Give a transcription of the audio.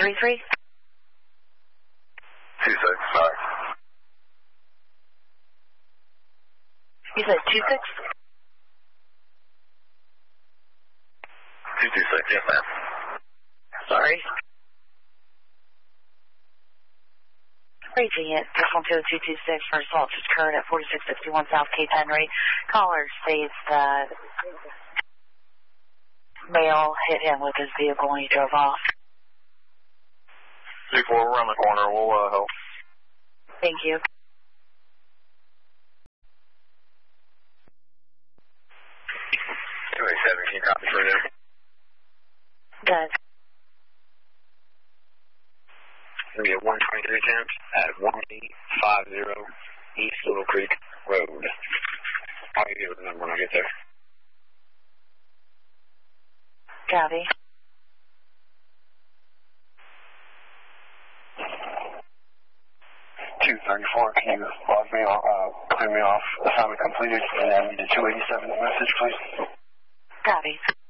33? 26, sorry. You said 26? 226, yes, ma'am. Sorry. Raging it, this 10226 for assault just occurred at 4661 South Cape Henry. Caller states that male hit him with his vehicle when he drove off. 2-4, we're around the corner. We'll help. Thank you. Anyway, 7, can you copy for now? Good. It's going to be a 123 attempt at 1850 East Little Creek Road. I'll give you the number when I get there. Copy. 234, can you log me off, clear me off, assignment completed, and then the 287 message, please? Copy.